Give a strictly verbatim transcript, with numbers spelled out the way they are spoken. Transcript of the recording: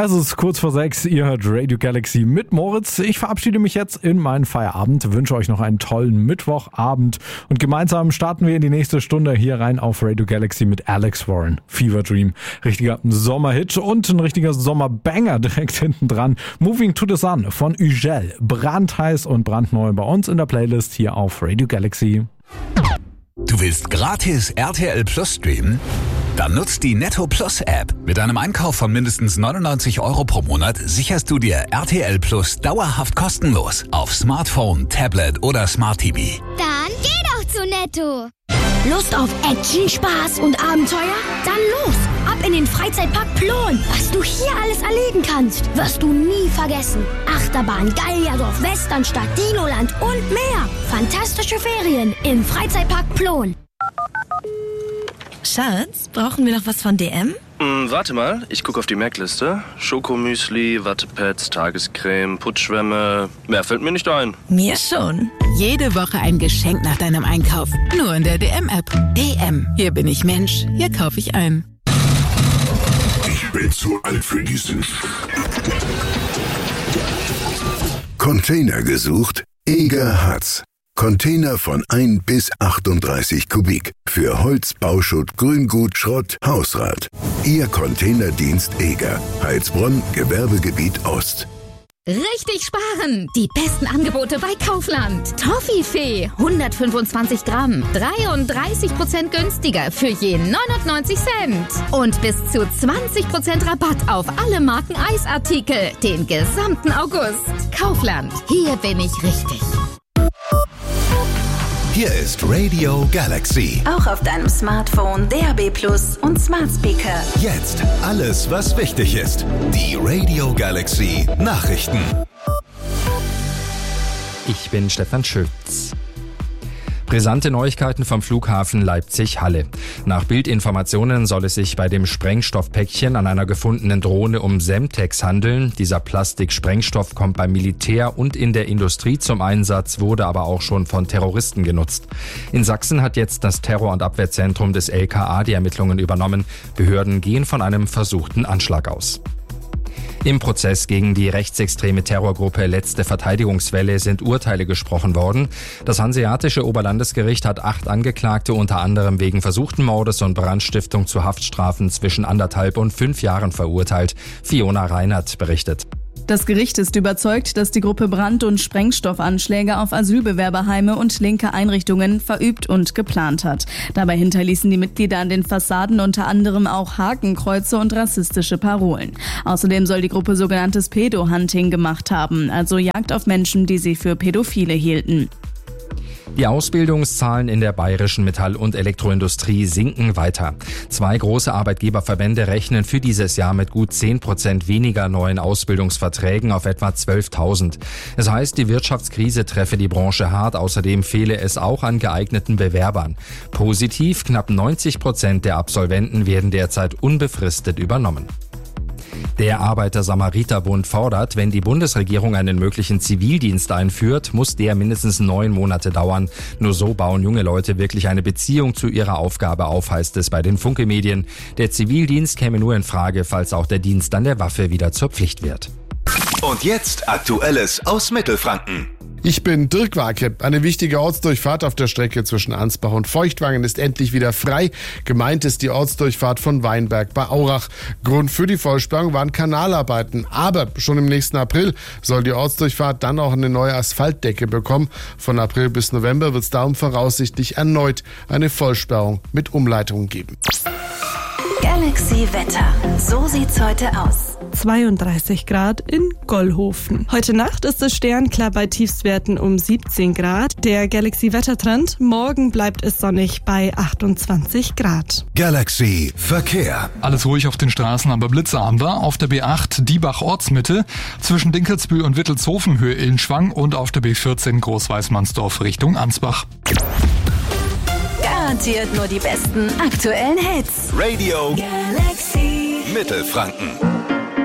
Es ist kurz vor sechs, ihr hört Radio Galaxy mit Moritz. Ich verabschiede mich jetzt in meinen Feierabend, wünsche euch noch einen tollen Mittwochabend und gemeinsam starten wir in die nächste Stunde hier rein auf Radio Galaxy mit Alex Warren. Fever Dream, richtiger Sommerhit und ein richtiger Sommerbanger direkt hinten dran. Moving to the Sun von Ugel, brandheiß und brandneu bei uns in der Playlist hier auf Radio Galaxy. Du willst gratis R T L Plus streamen? Dann nutzt die Netto Plus App. Mit einem Einkauf von mindestens neunundneunzig Euro pro Monat sicherst du dir R T L Plus dauerhaft kostenlos auf Smartphone, Tablet oder Smart T V. Dann geh doch zu Netto. Lust auf Action, Spaß und Abenteuer? Dann los! Ab in den Freizeitpark Plon. Was du hier alles erleben kannst, wirst du nie vergessen. Achterbahn, Gallierdorf, Westernstadt, Dinoland und mehr. Fantastische Ferien im Freizeitpark Plon. Schatz, brauchen wir noch was von D M? Hm, warte mal, ich gucke auf die Merkliste. Schokomüsli, Wattepads, Tagescreme, Putzschwämme. Mehr fällt mir nicht ein. Mir schon. Jede Woche ein Geschenk nach deinem Einkauf. Nur in der D M-App. D M. Hier bin ich Mensch. Hier kaufe ich ein. Ich bin zu alt für diesen Sch... Container gesucht? Eger hat's. Container von ein bis achtunddreißig Kubik. Für Holz, Bauschutt, Grüngut, Schrott, Hausrat. Ihr Containerdienst Eger. Heilsbronn, Gewerbegebiet Ost. Richtig sparen! Die besten Angebote bei Kaufland. Toffifee, hundertfünfundzwanzig Gramm, dreiunddreißig Prozent günstiger für je neunundneunzig Cent. Und bis zu zwanzig Prozent Rabatt auf alle Marken Eisartikel den gesamten August. Kaufland, hier bin ich richtig. Hier ist Radio Galaxy. Auch auf deinem Smartphone, D A B Plus und Smart Speaker. Jetzt alles, was wichtig ist. Die Radio Galaxy Nachrichten. Ich bin Stefan Schütz. Brisante Neuigkeiten vom Flughafen Leipzig-Halle. Nach Bildinformationen soll es sich bei dem Sprengstoffpäckchen an einer gefundenen Drohne um Semtex handeln. Dieser Plastiksprengstoff kommt beim Militär und in der Industrie zum Einsatz, wurde aber auch schon von Terroristen genutzt. In Sachsen hat jetzt das Terror- und Abwehrzentrum des L K A die Ermittlungen übernommen. Behörden gehen von einem versuchten Anschlag aus. Im Prozess gegen die rechtsextreme Terrorgruppe Letzte Verteidigungswelle sind Urteile gesprochen worden. Das Hanseatische Oberlandesgericht hat acht Angeklagte unter anderem wegen versuchten Mordes und Brandstiftung zu Haftstrafen zwischen anderthalb und fünf Jahren verurteilt. Fiona Reinhardt berichtet. Das Gericht ist überzeugt, dass die Gruppe Brand- und Sprengstoffanschläge auf Asylbewerberheime und linke Einrichtungen verübt und geplant hat. Dabei hinterließen die Mitglieder an den Fassaden unter anderem auch Hakenkreuze und rassistische Parolen. Außerdem soll die Gruppe sogenanntes Pedo-Hunting gemacht haben, also Jagd auf Menschen, die sie für Pädophile hielten. Die Ausbildungszahlen in der bayerischen Metall- und Elektroindustrie sinken weiter. Zwei große Arbeitgeberverbände rechnen für dieses Jahr mit gut zehn Prozent weniger neuen Ausbildungsverträgen auf etwa zwölftausend. Es heißt, die Wirtschaftskrise treffe die Branche hart, außerdem fehle es auch an geeigneten Bewerbern. Positiv, knapp neunzig Prozent der Absolventen werden derzeit unbefristet übernommen. Der Arbeiter-Samariter-Bund fordert, wenn die Bundesregierung einen möglichen Zivildienst einführt, muss der mindestens neun Monate dauern. Nur so bauen junge Leute wirklich eine Beziehung zu ihrer Aufgabe auf, heißt es bei den Funke-Medien. Der Zivildienst käme nur in Frage, falls auch der Dienst an der Waffe wieder zur Pflicht wird. Und jetzt Aktuelles aus Mittelfranken. Ich bin Dirk Warke. Eine wichtige Ortsdurchfahrt auf der Strecke zwischen Ansbach und Feuchtwangen ist endlich wieder frei. Gemeint ist die Ortsdurchfahrt von Weinberg bei Aurach. Grund für die Vollsperrung waren Kanalarbeiten. Aber schon im nächsten April soll die Ortsdurchfahrt dann auch eine neue Asphaltdecke bekommen. Von April bis November wird es darum voraussichtlich erneut eine Vollsperrung mit Umleitungen geben. Galaxy Wetter. So sieht's heute aus. zweiunddreißig Grad in Gollhofen. Heute Nacht ist es sternklar bei Tiefstwerten um siebzehn Grad. Der Galaxy-Wettertrend. Morgen bleibt es sonnig bei achtundzwanzig Grad. Galaxy Verkehr. Alles ruhig auf den Straßen, aber Blitze haben wir. Auf der B acht Diebach Ortsmitte, zwischen Dinkelsbühl und Wittelshofen Höhe Illenschwang und auf der B vierzehn Großweißmannsdorf Richtung Ansbach. Garantiert nur die besten aktuellen Hits. Radio Galaxy Mittelfranken.